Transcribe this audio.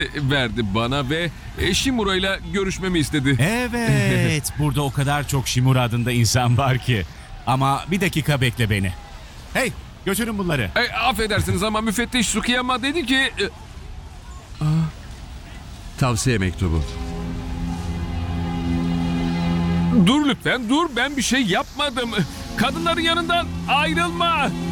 verdi bana ve Shimura ile görüşmemi istedi. Evet, burada o kadar çok Shimura adında insan var ki. Ama bir dakika bekle beni. Hey, götürün bunları. Affedersiniz ama müfettiş Tsukiyama dedi ki... Tavsiye mektubu. Dur lütfen dur, ben bir şey yapmadım. Kadınların yanından ayrılma.